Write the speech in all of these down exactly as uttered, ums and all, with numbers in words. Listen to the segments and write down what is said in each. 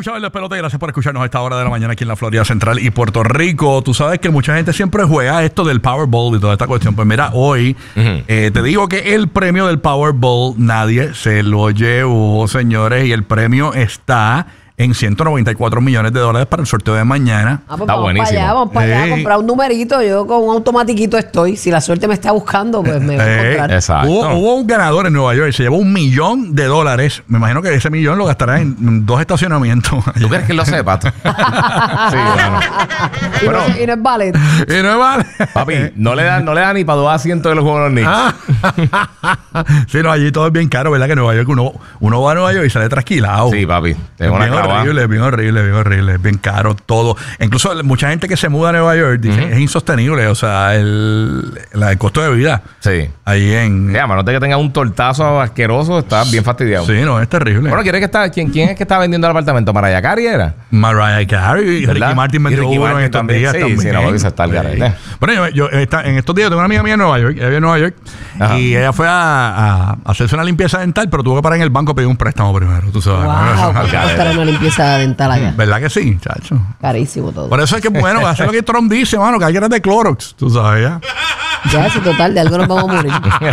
escuchado el despelote, gracias por escucharnos a esta hora de la mañana aquí en la Florida Central y Puerto Rico. Tú sabes que mucha gente siempre juega esto del Powerball y toda esta cuestión. Pues mira, hoy uh-huh. eh, te digo que el premio del Powerball nadie se lo llevó, señores, y el premio está en ciento noventa y cuatro millones de dólares para el sorteo de mañana. Ah, pues está vamos buenísimo. Para allá, vamos para allá a comprar un numerito. Yo con un automatiquito estoy. Si la suerte me está buscando, pues me voy a encontrar. Exacto. Hubo, hubo un ganador en Nueva York. Se llevó un millón de dólares. Me imagino que ese millón lo gastará en dos estacionamientos. ¿Tú crees que lo sepa? Sí, bueno. Y, bueno. No, y no es ballet. Y no es ballet. Papi, no le da, no le da ni para dos asientos de los Juegos de los Knicks. Sí, no, allí todo es bien caro, ¿verdad? Que Nueva York, uno, uno va a Nueva York y sale trasquilado. Sí, papi. Es una horrible, bien horrible, bien horrible, bien caro todo. Incluso mucha gente que se muda a Nueva York dice uh-huh. es insostenible, o sea, el, la, el costo de vida. Sí. Ahí en... Sí, a menos de que tenga un tortazo asqueroso, está bien fastidiado. Sí, no, es terrible. Bueno, ¿quién es que está, quién, quién es que está vendiendo el apartamento? ¿Mariah Carey era? Mariah Carey y Ricky Martin vendió uno en estos también. días Sí, también. sí, no, porque se está el garete. Bueno, yo, yo esta, en estos días tengo una amiga mía en Nueva York, ella vive en Nueva York, ajá. y ella fue a, a hacerse una limpieza dental, pero tuvo que parar en el banco a pedir un préstamo primero, tú sabes. Wow, ¿cuánto costará una limpieza dental allá? ¿Verdad que sí, chacho? Carísimo todo. Por eso es que bueno, hacer lo que Trump dice, mano, que hay que ir de Clorox, tú sabes, ya. Ya, sí, total, de algo nos vamos a morir.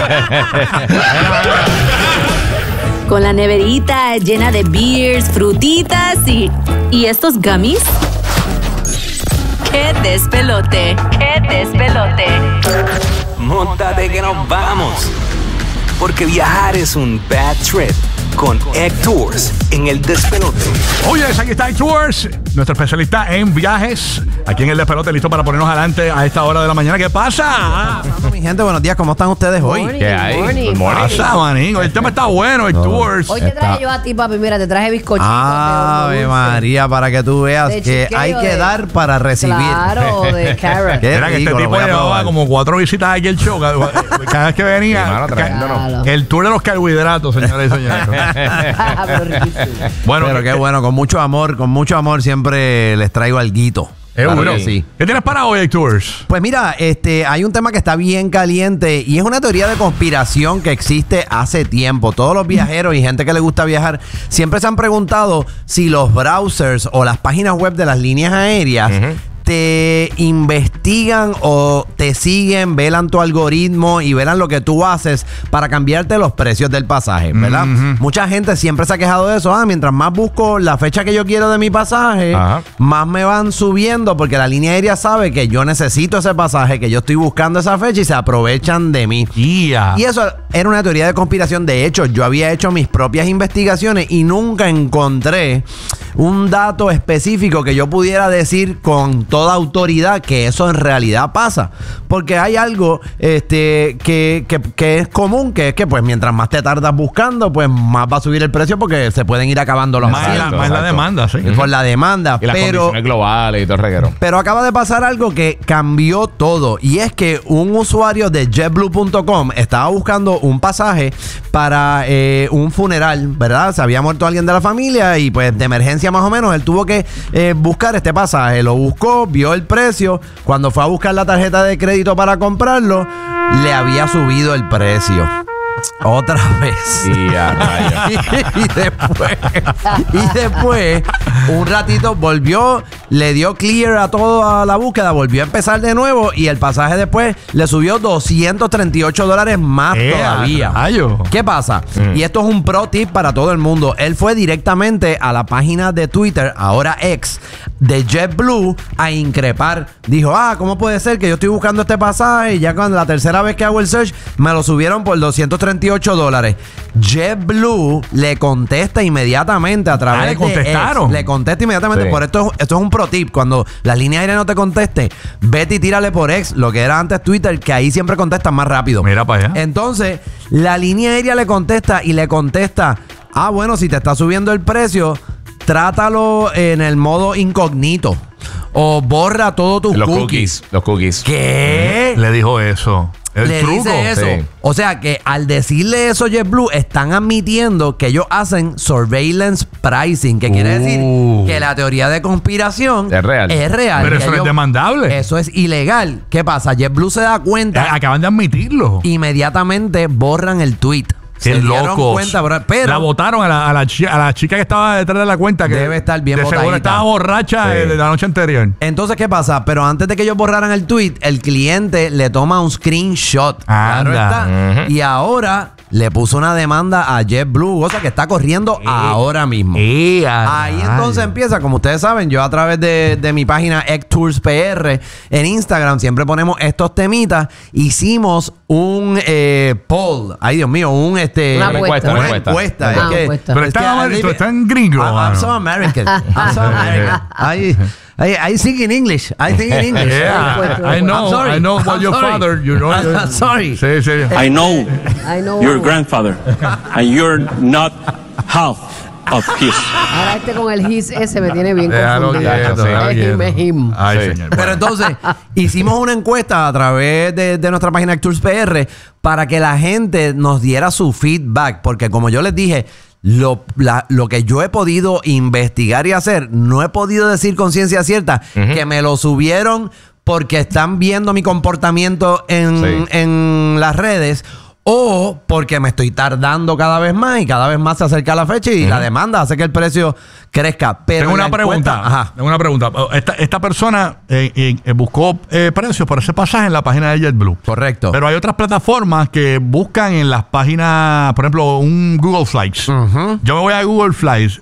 Con la neverita llena de beers, frutitas y... ¿Y estos gummies? ¡Qué despelote! ¡Qué despelote! Móntate que nos vamos. Porque viajar es un bad trip. Con Egg Tours en el despelote. Oye, aquí está Egg Tours, nuestro especialista en viajes. Aquí en el despelote, listo para ponernos adelante a esta hora de la mañana. ¿Qué pasa? Mi gente, buenos días. ¿Cómo están ustedes hoy? Morning, ¿Qué hay? morning. ¿Qué pasa, manín? El tema está bueno, Egg Tours. Hoy te traje yo a ti, papi. Mira, te traje bizcochitos. Ave María, para que tú veas de que hay que de, dar para recibir. Claro, de carrot. Mira que este tipo llevaba como cuatro visitas aquí al show. Cada vez que venía, sí, mano, ca- el tour de los carbohidratos, señores y señores. Pero riquísimo. Bueno, pero qué bueno, con mucho amor, con mucho amor siempre les traigo alguito. Claro bueno, sí. ¿Qué tienes para hoy, Egg Tours? Pues mira, este, hay un tema que está bien caliente y es una teoría de conspiración que existe hace tiempo. Todos los viajeros y gente que le gusta viajar siempre se han preguntado si los browsers o las páginas web de las líneas aéreas uh-huh. te investigan o te siguen, velan tu algoritmo y velan lo que tú haces para cambiarte los precios del pasaje, ¿verdad? Uh-huh. Mucha gente siempre se ha quejado de eso. Ah, mientras más busco la fecha que yo quiero de mi pasaje, uh-huh. más me van subiendo porque la línea aérea sabe que yo necesito ese pasaje, que yo estoy buscando esa fecha y se aprovechan de mí. Yeah. Y eso era una teoría de conspiración. De hecho, yo había hecho mis propias investigaciones y nunca encontré un dato específico que yo pudiera decir con toda autoridad que eso en realidad pasa, porque hay algo este que, que, que es común, que es que pues mientras más te tardas buscando, pues más va a subir el precio porque se pueden ir acabando los más, la, más la demanda, sí. Por la demanda, y las pero, condiciones globales y todo el reguero. Pero acaba de pasar algo que cambió todo, y es que un usuario de JetBlue punto com estaba buscando un pasaje para eh, un funeral, ¿verdad? Se había muerto alguien de la familia y pues de emergencia más o menos, él tuvo que eh, buscar este pasaje, lo buscó, vio el precio, cuando fue a buscar la tarjeta de crédito para comprarlo, le había subido el precio. Otra vez. Y, a y, y después, y después, un ratito volvió, le dio clear a toda la búsqueda, volvió a empezar de nuevo y el pasaje después le subió doscientos treinta y ocho dólares más eh, todavía. Rayo. ¿Qué pasa? Mm. Y esto es un pro tip para todo el mundo. Él fue directamente a la página de Twitter, ahora X, de JetBlue a increpar. Dijo, ah, ¿cómo puede ser que yo estoy buscando este pasaje y ya cuando la tercera vez que hago el search me lo subieron por doscientos treinta y ocho dólares? JetBlue le contesta inmediatamente a través ah, ¿le contestaron? de X. Le contesta inmediatamente. Sí. Por esto, esto es un pro tip. Cuando la línea aérea no te conteste, vete y tírale por X, lo que era antes Twitter, que ahí siempre contestan más rápido. Mira para allá. Entonces, la línea aérea le contesta y le contesta, ah, bueno, si te está subiendo el precio, trátalo en el modo incógnito o borra todos tus los cookies. cookies. Los cookies. ¿Qué? Le dijo eso. El le truco. Dice eso. Sí. O sea que al decirle eso JetBlue están admitiendo que ellos hacen surveillance pricing, que uh. quiere decir que la teoría de conspiración es real. Es real. Pero eso ellos, es demandable. Eso es ilegal. ¿Qué pasa? JetBlue se da cuenta. Eh, acaban de admitirlo. Inmediatamente borran el tweet. Se Qué dieron locos. cuenta, bro, pero la votaron a la, a, la chi- a la chica que estaba detrás de la cuenta. Que debe estar bien de seguro botadita. estaba borracha Sí. eh, de la noche anterior. entonces, ¿qué pasa? Pero antes de que ellos borraran el tweet, el cliente le toma un screenshot. Claro Anda. está. Ujú. Y ahora le puso una demanda a JetBlue, cosa que está corriendo ahora mismo. Eh, a Ahí rayos. entonces empieza, como ustedes saben, yo a través de, de mi página Ectours P R en Instagram siempre ponemos estos temitas. Hicimos un eh, poll, ay Dios mío, un este Una Una apuesta. encuesta, una una encuesta. encuesta. Ah, Es que- encuesta. Pero es está que mal- I live- tú estás en gringo, I'm, I'm mano. so American. I'm so American. I, I, I think in English. I think in English. Yeah, I know, I'm sorry. I know what I'm your sorry. father, you know. I'm, I'm sorry. Sí, sí. I know I know your one. grandfather, and you're not half of his. Ahora este con el his ese me tiene bien Déjalo confundido. quieto, Sí. déjalo Es him, es quieto. him. Ay, Sí. señor. Pero Bueno. entonces, hicimos una encuesta a través de, de nuestra página Ectours P R para que la gente nos diera su feedback. Porque como yo les dije, lo, la- lo que yo he podido investigar y hacer, no he podido decir con ciencia cierta que me lo subieron porque están viendo mi comportamiento en, Sí. en las redes. O porque me estoy tardando cada vez más y cada vez más se acerca la fecha y la demanda hace que el precio crezca. Pero Tengo en la una pregunta. encuesta- ajá. Tengo una pregunta. Esta, esta persona eh, eh, eh, buscó eh, precios por ese pasaje en la página de JetBlue. Correcto. Pero hay otras plataformas que buscan en las páginas, por ejemplo, un Google Flights. Yo me voy a Google Flights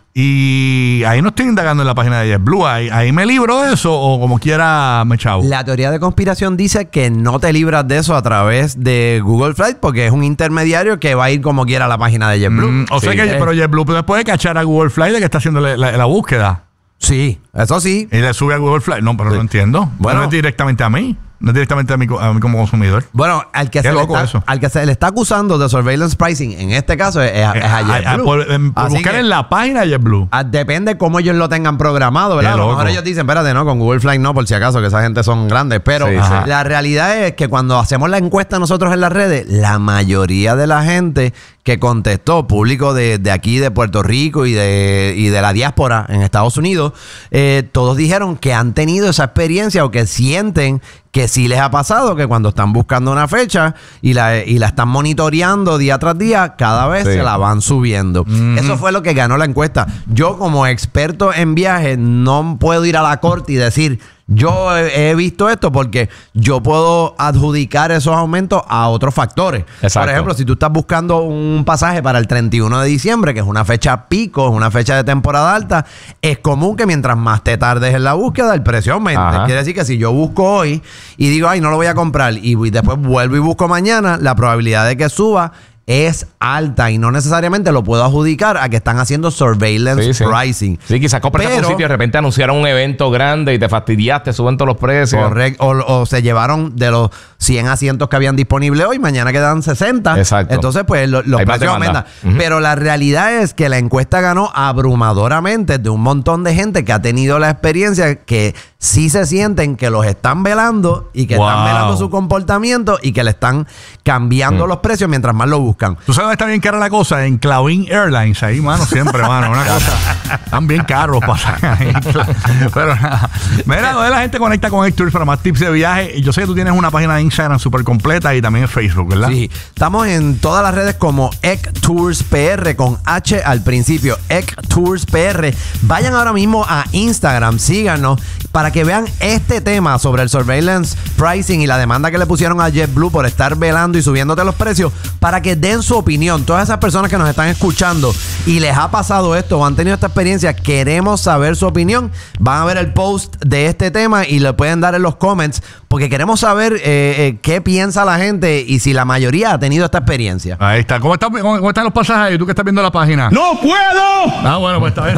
y ahí no estoy indagando en la página de JetBlue. Ahí, ahí me libro de eso o como quiera me chavo. La teoría de conspiración dice que no te libras de eso a través de Google Flight porque es un intermediario que va a ir como quiera a la página de JetBlue. Mm, o sea Sí. que, Eh, pero JetBlue después puede cachar a Google Flight de que está haciendo la, la- la búsqueda. Sí, eso sí. Y le sube a Google Flight. No, pero no entiendo. Bueno. no es directamente a mí. No es directamente a mí, co- a mí como consumidor. Bueno, al que, Qué se le loco está, eso. al que se le está acusando de surveillance pricing, en este caso es, es a- es a Eh, JetBlue. a- a- por, em, por Así buscar que, en la página de JetBlue. ah, depende cómo ellos lo tengan programado, ¿verdad? Qué A lo loco. mejor ellos dicen, espérate, no, con Google Flight no, por si acaso, que esa gente son grandes. Pero Sí, sí. la realidad es que cuando hacemos la encuesta nosotros en las redes, la mayoría de la gente que contestó, público de, de aquí, de Puerto Rico y de, y de la diáspora en Estados Unidos, eh, todos dijeron que han tenido esa experiencia o que sienten que sí les ha pasado, que cuando están buscando una fecha y la, y la están monitoreando día tras día, cada vez Sí. se la van subiendo. Eso fue lo que ganó la encuesta. Yo como experto en viajes no puedo ir a la corte y decir, yo he, he visto esto porque yo puedo adjudicar esos aumentos a otros factores. Exacto. Por ejemplo, si tú estás buscando un pasaje para el treinta y uno de diciembre, que es una fecha pico, es una fecha de temporada alta, es común que mientras más te tardes en la búsqueda, el precio aumente. Ajá. Quiere decir que si yo busco hoy y digo, ay, no lo voy a comprar, y voy- después vuelvo y busco mañana, la probabilidad de que suba es alta y no necesariamente lo puedo adjudicar a que están haciendo surveillance Sí, sí. pricing. Sí, quizás compras en Pero- un sitio y de repente anunciaron un evento grande y te fastidiaste, suben todos los precios. Correcto. O, o se llevaron de los cien asientos que habían disponibles hoy, mañana quedan sesenta. Exacto. Entonces, pues lo- los Hay más precios demanda. aumentan. Ujú. Pero la realidad es que la encuesta ganó abrumadoramente de un montón de gente que ha tenido la experiencia que sí se sienten que los están velando y que están Wow. velando su comportamiento y que le están cambiando los precios mientras más lo buscan. ¿Tú sabes dónde está bien cara la cosa? En Cloudin Airlines. Ahí, mano, siempre, mano. Una cosa. Están bien caros pasajes. Pero nada. Mira, donde la gente conecta con Ectours para más tips de viaje. Y yo sé que tú tienes una página de Instagram súper completa y también en Facebook, ¿verdad? Sí, estamos en todas las redes como Ectours P R con H al principio, Ectours P R. Vayan ahora mismo a Instagram, síganos para que vean este tema sobre el surveillance pricing y la demanda que le pusieron a JetBlue por estar velando y subiéndote los precios, para que den su opinión. Todas esas personas que nos están escuchando y les ha pasado esto o han tenido esta experiencia, queremos saber su opinión. Van a ver el post de este tema y le pueden dar en los comments porque queremos saber eh, eh, qué piensa la gente y si la mayoría ha tenido esta experiencia. Ahí está. ¿Cómo, está, cómo, cómo están los pasajes? ¿Tú que estás viendo la página? ¡No puedo! Ah, bueno, pues está bien.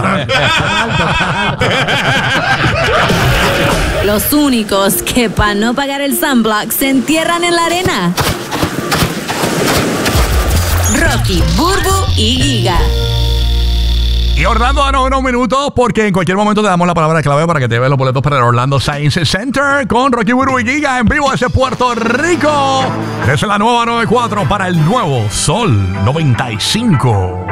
Los únicos que para no pagar el sunblock se entierran en la arena. Rocky, Burbu y Giga. Y Orlando, danos unos minutos porque en cualquier momento te damos la palabra clave para que te veas los boletos para el Orlando Science Center con Rocky Burbu y Giga en vivo desde Puerto Rico. Es la nueva noventa y cuatro para el nuevo Sol noventa y cinco.